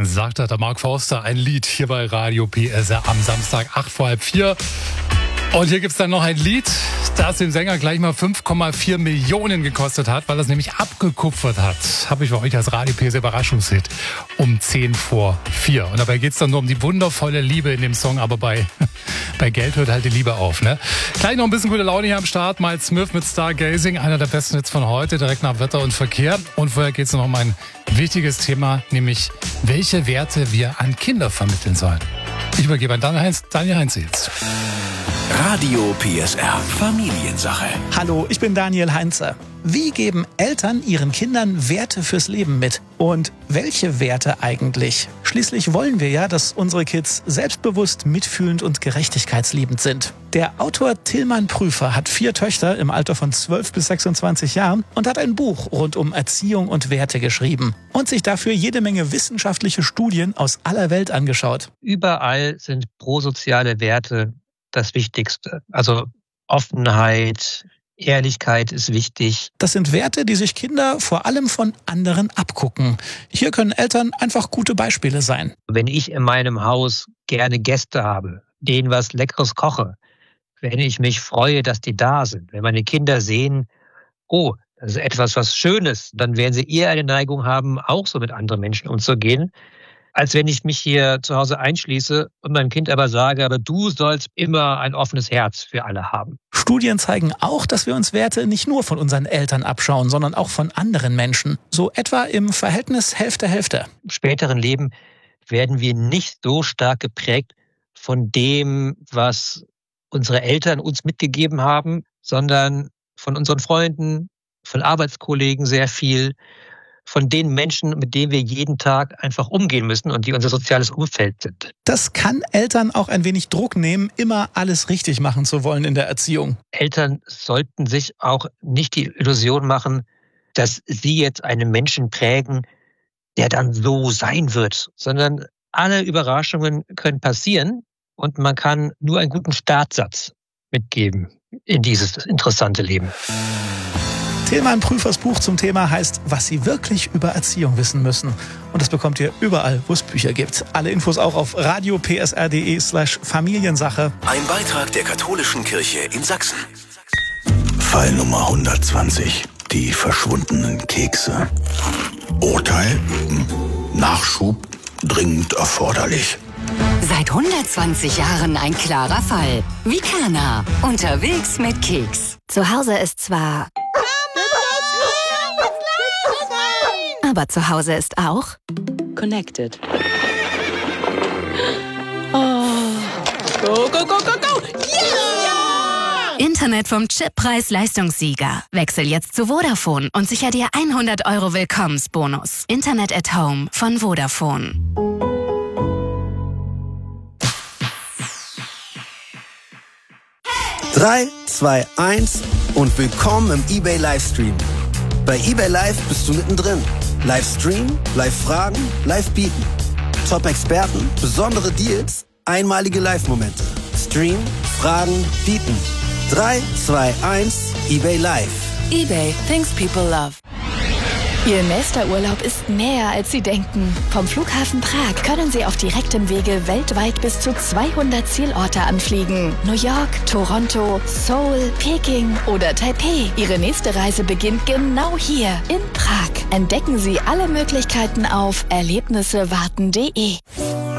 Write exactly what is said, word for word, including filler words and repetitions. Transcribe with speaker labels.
Speaker 1: sagte der Mark Forster, ein Lied hier bei Radio P S R am Samstag, acht vor halb vier. Und hier gibt's dann noch ein Lied, das den Sänger gleich mal fünf Komma vier Millionen gekostet hat, weil er es nämlich abgekupfert hat. Habe ich für euch als Radio P S R Überraschungshit um zehn vor vier. Und dabei geht's dann nur um die wundervolle Liebe in dem Song, aber bei, bei Geld hört halt die Liebe auf, ne? Gleich noch ein bisschen gute Laune hier am Start. Miles Smith mit Stargazing, einer der besten Hits von heute, direkt nach Wetter und Verkehr. Und vorher geht's noch um ein wichtiges Thema, nämlich welche Werte wir an Kinder vermitteln sollen. Ich übergebe an Daniel Heinz, Daniel Heinz jetzt.
Speaker 2: Radio P S R Familiensache.
Speaker 3: Hallo, ich bin Daniel Heinze. Wie geben Eltern ihren Kindern Werte fürs Leben mit? Und welche Werte eigentlich? Schließlich wollen wir ja, dass unsere Kids selbstbewusst, mitfühlend und gerechtigkeitsliebend sind. Der Autor Tilman Prüfer hat vier Töchter im Alter von zwölf bis sechsundzwanzig Jahren und hat ein Buch rund um Erziehung und Werte geschrieben und sich dafür jede Menge wissenschaftliche Studien aus aller Welt angeschaut.
Speaker 4: Überall sind prosoziale Werte das Wichtigste. Also Offenheit, Ehrlichkeit ist wichtig.
Speaker 3: Das sind Werte, die sich Kinder vor allem von anderen abgucken. Hier können Eltern einfach gute Beispiele sein.
Speaker 4: Wenn ich in meinem Haus gerne Gäste habe, denen was Leckeres koche, wenn ich mich freue, dass die da sind, wenn meine Kinder sehen, oh, das ist etwas, was Schönes, dann werden sie eher eine Neigung haben, auch so mit anderen Menschen umzugehen, als wenn ich mich hier zu Hause einschließe und meinem Kind aber sage, aber du sollst immer ein offenes Herz für alle haben.
Speaker 3: Studien zeigen auch, dass wir uns Werte nicht nur von unseren Eltern abschauen, sondern auch von anderen Menschen. So etwa im Verhältnis Hälfte-Hälfte.
Speaker 4: Im späteren Leben werden wir nicht so stark geprägt von dem, was unsere Eltern uns mitgegeben haben, sondern von unseren Freunden, von Arbeitskollegen sehr viel, von den Menschen, mit denen wir jeden Tag einfach umgehen müssen und die unser soziales Umfeld sind.
Speaker 3: Das kann Eltern auch ein wenig Druck nehmen, immer alles richtig machen zu wollen in der Erziehung.
Speaker 4: Eltern sollten sich auch nicht die Illusion machen, dass sie jetzt einen Menschen prägen, der dann so sein wird, sondern alle Überraschungen können passieren und man kann nur einen guten Startsatz mitgeben in dieses interessante Leben.
Speaker 3: Tilman Prüfers Buch zum Thema heißt, was Sie wirklich über Erziehung wissen müssen. Und das bekommt ihr überall, wo es Bücher gibt. Alle Infos auch auf radiopsr.de slash Familiensache.
Speaker 2: Ein Beitrag der Katholischen Kirche in Sachsen. Fall Nummer hundertzwanzig. Die verschwundenen Kekse. Urteil? Nachschub dringend erforderlich.
Speaker 5: Seit hundertzwanzig Jahren ein klarer Fall. Vikana. Unterwegs mit Keks. Zu Hause ist zwar... Aber zu Hause ist auch
Speaker 6: Connected. Oh. Go, go, go, go, go! Yeah!
Speaker 5: Internet vom Chip-Preis-Leistungssieger. Wechsel jetzt zu Vodafone und sicher dir hundert Euro Willkommensbonus. Internet at Home von Vodafone.
Speaker 7: drei, zwei, eins und willkommen im eBay Livestream. Bei eBay Live bist du mittendrin. Livestream, Live-Fragen, Live-Bieten. Top-Experten, besondere Deals, einmalige Live-Momente. Stream, Fragen, Bieten. drei, zwei, eins, eBay Live.
Speaker 6: eBay, things people love.
Speaker 8: Ihr nächster Urlaub ist näher, als Sie denken. Vom Flughafen Prag können Sie auf direktem Wege weltweit bis zu zweihundert Zielorte anfliegen. New York, Toronto, Seoul, Peking oder Taipei. Ihre nächste Reise beginnt genau hier in Prag. Entdecken Sie alle Möglichkeiten auf erlebnisse warten punkt de.